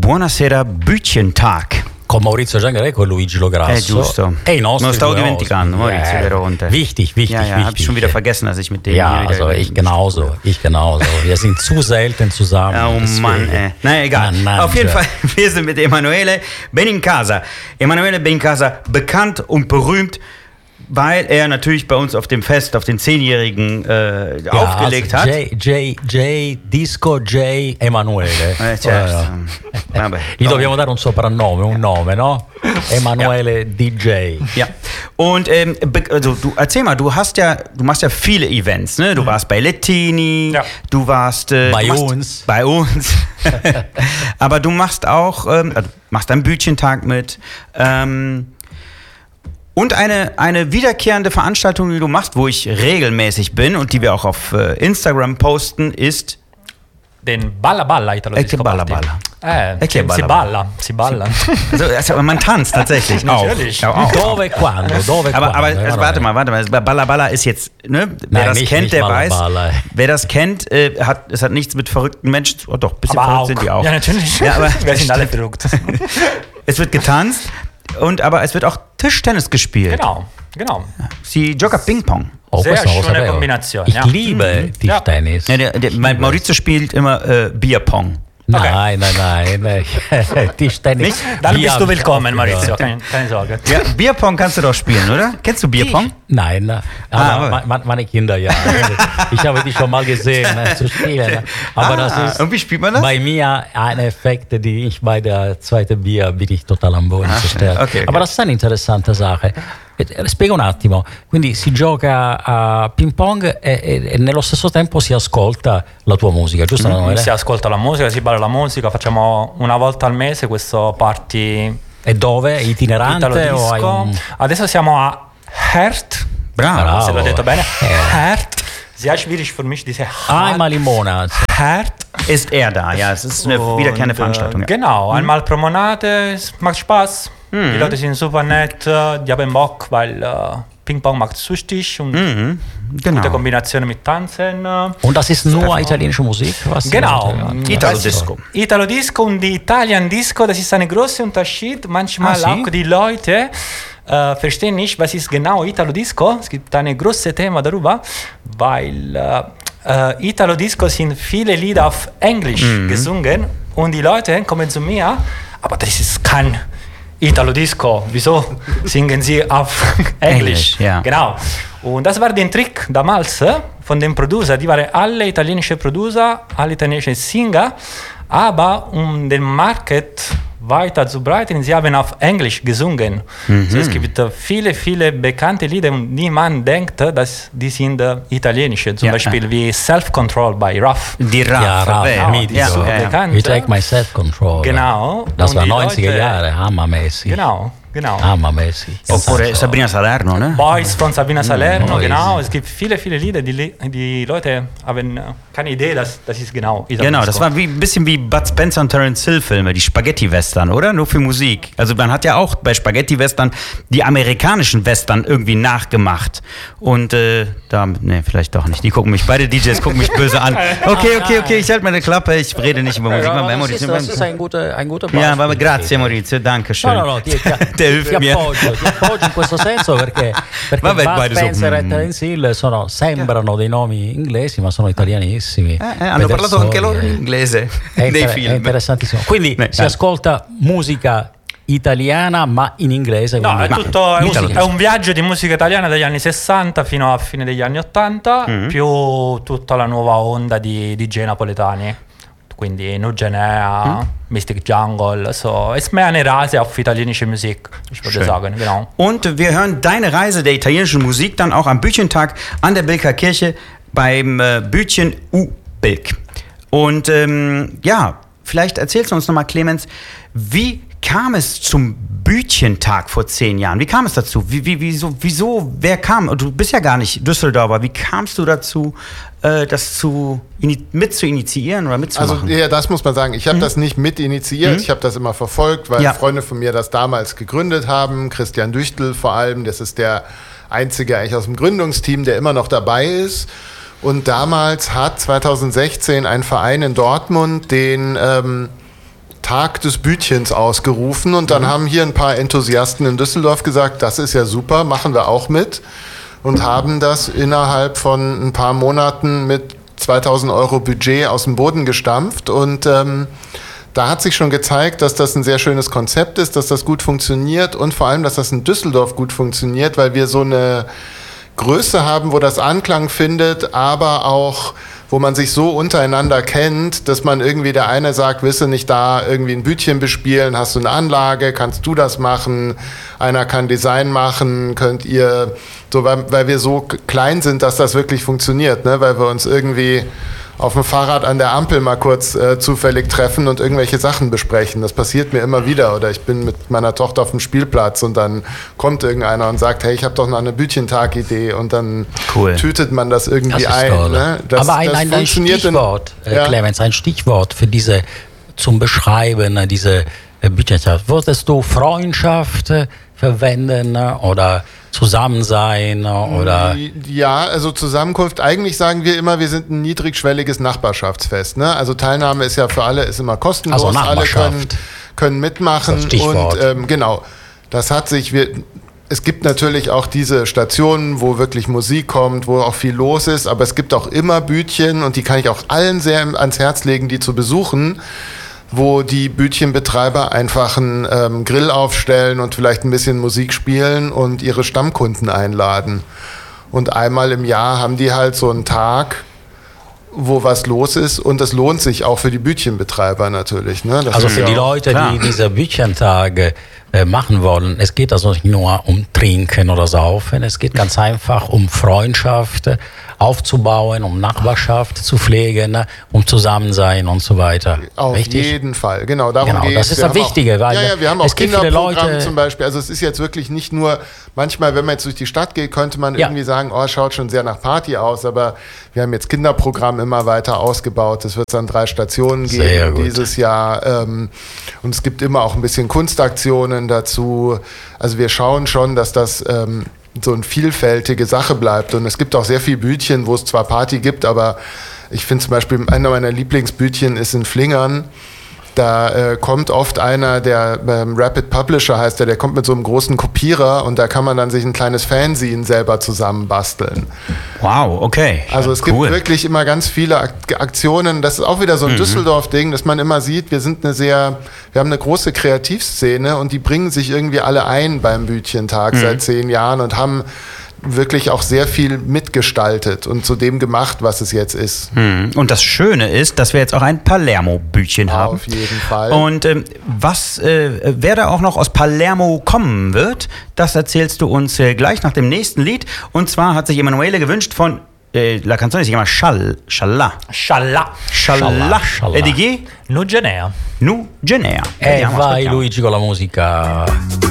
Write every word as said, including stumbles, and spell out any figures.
Buonasera Bütchentag. Con Maurizio Giangreco e Luigi Lograsso. È giusto. E i nostri Non stavo due dimenticando, Ospiti. Maurizio Eh, Veronte. Wichtig, wichtig, Ja, ja, wichtig. hab ich schon wieder vergessen, dass ich mit dem Ja, hier wieder also ich genauso, ich genauso. Wir sind zu selten zusammen. Oh deswegen. Mann, ey. Naja, egal. Mannaggia. Auf jeden Fall, wir sind mit Emanuele Benincasa. Emanuele Benincasa, bekannt und berühmt, weil er natürlich bei uns auf dem Fest, auf den Zehnjährigen äh, Ja, aufgelegt also hat. J, J, J, Disco J Emanuele. Eh, certo. Eh, Vabbè. Gli dobbiamo dare un soprannome, un nome, no? Emanuele D J. Ja. Und ähm, be- also du erzähl mal, du hast ja, du machst ja viele Events, ne? Du warst bei Lettini, Ja. du warst äh, Bei du machst, uns. bei uns. Aber du machst auch, ähm, also machst einen Bütchentag mit. Ähm, Und eine, eine wiederkehrende Veranstaltung, die du machst, wo ich regelmäßig bin und die wir auch auf äh, Instagram posten, ist Den Balla Balla Italo E Disco che balla Party. balla. Eh, E che si balla balla, si balla. also, also man tanzt tatsächlich auch. Natürlich. Ja, auch. Dove e quando? Dove e Aber, aber quando? also, warte mal, warte mal. Balla Balla ist jetzt, ne? Wer Nein, das nicht- kennt, nicht der Balla weiß. Balla. Wer das kennt, äh, hat, es hat nichts mit verrückten Menschen zu. Oh, doch, ein bisschen Aber verrückt auch. sind die auch. Ja, natürlich. Ja, aber Wir sind alle verrückt. es wird getanzt und aber es wird auch Tischtennis gespielt. Genau, genau. Si gioca Ping Pong. Oh, Sehr questo non lo schöne sapevo. Kombination, Ich ja. liebe Ja. Tischtennis. Ja, der, der, mein Maurizio spielt immer äh, Bierpong. Nein, nein, nein, nein. Tischtennis. Nicht? Dann Hier bist hab du ich willkommen, aufgehört. Maurizio. Keine, keine Sorge. Ja, Bierpong kannst du doch spielen, oder? Kennst du Bierpong? Nein, Ah, aber aber- me- meine Kinder ja. Ich habe die schon mal gesehen äh, zu spielen. Aber Ah, das ist und wie spielt man das? bei mir ein Effekt, die ich bei der zweiten Bier bin ich total am Boden Ah, zerstört. okay, okay. Aber das ist eine interessante Sache. Eh, Spiega un attimo, quindi si gioca a ping pong e, e- e nello stesso tempo si ascolta la tua musica, giusto? Emanuele? Si ascolta la musica, si balla la musica, facciamo una volta al mese questo party E dove? Itinerante Italo o hai Disco. un... Adesso siamo a Hert. Bravo. Bravo. Se l'ho detto bene. Eh. Hert. Sehr schwierig für mich, diese Einmal im Monat. Hert. Ist er da, ja. Es ist eine Und, wiederkehrende äh, Veranstaltung. Ja. Genau, einmal pro Monat, es macht Spaß. Die Leute sind super nett, äh, die haben Bock, weil äh, Ping-Pong macht süchtig und Mhm, gute genau. Kombination mit Tanzen. äh. Und das ist nur italienische Musik? Was Genau. Italo Das- Disco. Italo Disco und die Italian Disco, das ist ein großer Unterschied. Manchmal Ah, sì? auch die Leute äh, verstehen nicht, was ist genau Italo Disco. Es gibt ein großes Thema darüber, weil äh, äh, Italo Disco sind viele Lieder auf Englisch gesungen und die Leute kommen zu mir, aber das ist kein Italo Disco. Wieso singen sie auf Englisch? Englisch, ja. Genau. Und das war der Trick damals äh, von dem Producer. Die waren alle italienische Producer, alle italienische Singer, aber um den Markt weiter zu breiten, sie haben auf Englisch gesungen. So, es gibt äh, viele, viele bekannte Lieder und niemand denkt, äh, dass die sind äh, italienische. Zum Ja, Beispiel wie Self-Control bei Ruff. Die Ja, Raff, Raff, vero? mitico. ja, So ja, ja. bekannt. You take my self-control. Genau. Das Und war die neunziger Leute- Jahre, hammermäßig. Genau, genau. Hammermäßig. Oppure Sabrina Salerno, ne? Boys von Sabina Salerno, Boys. genau. Es gibt viele, viele Lieder, die, Le- die Leute haben äh, keine Idee, dass das ist genau Italo Genau, Disco. das war wie, ein bisschen wie Bud Spencer und Terence Hill Filme, die Spaghetti-Western, oder? Nur für Musik. Also man hat ja auch bei Spaghetti-Western die amerikanischen Western irgendwie nachgemacht. Und äh, da, ne, vielleicht doch nicht. Die gucken mich, beide D Js gucken mich böse an. Okay, okay, okay, ich halte meine Klappe, ich rede nicht über Musik. Ja, Mal, das, ist, Maurizio, das ist ein guter, ein guter ja, Beispiel. aber grazie Maurizio, danke schön. No, no, no, ti, ti, Der hilft ti mir. appoggio, ti appoggio in questo senso perché, perché Vabbè, Bud beide so, Spencer e mm. Terence Hill sono, sembrano dei nomi inglesi ma sono italianissimi. Eh, eh, hanno parlato anche loro in inglese È, nei inter- è film. interessantissimo. Quindi Eh, si eh. ascolta musica italiana ma in inglese. No, quindi- è tutto è un, Italo è un viaggio di musica italiana dagli anni sessanta fino a fine degli anni ottanta, più tutta la nuova onda di D J napoletani. Quindi Nugenea, Mystic Jungle, so. Es ist mehr eine Reise auf italienische Musik, ich würde Schön. sagen, genau. Und wir hören deine Reise der italienischen Musik dann auch am Bütchentag an der Bilker Kirche beim äh, Bütchen U Bilk. Und ähm, ja, vielleicht erzählst du uns nochmal, Clemens, wie kam es zum Bütchentag vor zehn Jahren? Wie kam es dazu? Wie, wie, wieso, wieso, wer kam? Du bist ja gar nicht Düsseldorfer. Wie kamst du dazu, äh, das zu, ini- mit zu initiieren oder mitzumachen? Also ja, das muss man sagen. Ich habe das nicht mit initiiert. Ich habe das immer verfolgt, weil Ja. Freunde von mir das damals gegründet haben. Christian Düchtel vor allem. Das ist der einzige eigentlich aus dem Gründungsteam, der immer noch dabei ist. Und damals hat zweitausendsechzehn ein Verein in Dortmund den ähm, Tag des Bütchens ausgerufen und dann mhm. haben hier ein paar Enthusiasten in Düsseldorf gesagt, das ist ja super, machen wir auch mit und haben das innerhalb von ein paar Monaten mit zweitausend Euro Budget aus dem Boden gestampft und ähm, da hat sich schon gezeigt, dass das ein sehr schönes Konzept ist, dass das gut funktioniert und vor allem, dass das in Düsseldorf gut funktioniert, weil wir so eine Größe haben, wo das Anklang findet, aber auch wo man sich so untereinander kennt, dass man irgendwie der eine sagt, willst du nicht da irgendwie ein Bütchen bespielen, hast du eine Anlage, kannst du das machen, einer kann Design machen, könnt ihr, so weil, weil wir so klein sind, dass das wirklich funktioniert, ne? Weil wir uns irgendwie auf dem Fahrrad an der Ampel mal kurz äh, zufällig treffen und irgendwelche Sachen besprechen. Das passiert mir immer wieder. Oder ich bin mit meiner Tochter auf dem Spielplatz und dann kommt irgendeiner und sagt, hey, ich habe doch noch eine Bütchentag-Idee und dann cool. tütet man das irgendwie das ein. Ne? Das, Aber ein, das ein, ein Stichwort, in, äh, ja. Clemens, ein Stichwort für diese, zum Beschreiben, äh, diese äh, Bütchentag. Würdest du Freundschaft äh, verwenden äh, oder Zusammensein oder? Ja, also Zusammenkunft, eigentlich sagen wir immer, wir sind ein niedrigschwelliges Nachbarschaftsfest. Ne? Also Teilnahme ist ja für alle, ist immer kostenlos, also alle können, können mitmachen. Das und ähm, genau, das hat sich, wir, es gibt natürlich auch diese Stationen, wo wirklich Musik kommt, wo auch viel los ist, aber es gibt auch immer Bütchen und die kann ich auch allen sehr ans Herz legen, die zu besuchen, wo die Bütchenbetreiber einfach einen ähm, Grill aufstellen und vielleicht ein bisschen Musik spielen und ihre Stammkunden einladen. Und einmal im Jahr haben die halt so einen Tag, wo was los ist und das lohnt sich auch für die Bütchenbetreiber natürlich. Ne? Das also für die Leute, klar. die diese Bütchentage äh, machen wollen, es geht also nicht nur um Trinken oder Saufen, es geht ganz einfach um Freundschaft aufzubauen, um Nachbarschaft zu pflegen, um Zusammensein und so weiter. Auf Richtig? jeden Fall, genau. Darum genau, geht's. das ist das Wichtige, auch, weil ja, ja, wir haben auch es gibt viele Leute zum Beispiel. Also es ist jetzt wirklich nicht nur, manchmal, wenn man jetzt durch die Stadt geht, könnte man ja. irgendwie sagen, oh, es schaut schon sehr nach Party aus, aber wir haben jetzt Kinderprogramm immer weiter ausgebaut. Es wird dann drei Stationen geben dieses Jahr. Ähm, und es gibt immer auch ein bisschen Kunstaktionen dazu. Also wir schauen schon, dass das ähm, so eine vielfältige Sache bleibt. Und es gibt auch sehr viel Bütchen, wo es zwar Party gibt, aber ich finde zum Beispiel, einer meiner Lieblingsbütchen ist in Flingern. Da äh, kommt oft einer, der ähm, Rapid Publisher heißt der, der kommt mit so einem großen Kopierer und da kann man dann sich ein kleines Fanzine selber zusammenbasteln. Wow, okay. Also es cool. gibt wirklich immer ganz viele Ak- Aktionen. Das ist auch wieder so ein mhm. Düsseldorf-Ding, dass man immer sieht, wir sind eine sehr, wir haben eine große Kreativszene und die bringen sich irgendwie alle ein beim Bütchentag mhm. seit zehn Jahren und haben wirklich auch sehr viel mitgestaltet und zu dem gemacht, was es jetzt ist. Hm. Und das Schöne ist, dass wir jetzt auch ein Palermo-Bütchen haben. Auf jeden Fall. Und ähm, was, äh, wer da auch noch aus Palermo kommen wird, das erzählst du uns äh, gleich nach dem nächsten Lied. Und zwar hat sich Emanuele gewünscht von eh, la canzone si chiama Shall, Shallà. Shallà. Shallà. E di chi? Nugenea. Nugenea. E vai Luigi con la musica.